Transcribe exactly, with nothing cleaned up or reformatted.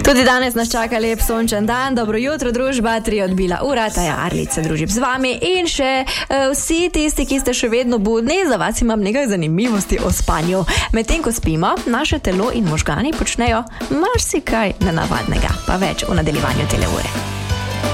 Tudi danes nas čaka lep sončen dan, dobro jutro družba, tri odbila ura, Taja Arlič se družim z vami in še uh, vsi tisti, ki ste še vedno budni, za vas imam nekaj zanimivosti o spanju. Medtem ko spimo, naše telo in možgani počnejo marsikaj nenavadnega, pa več v nadaljevanju tele ure.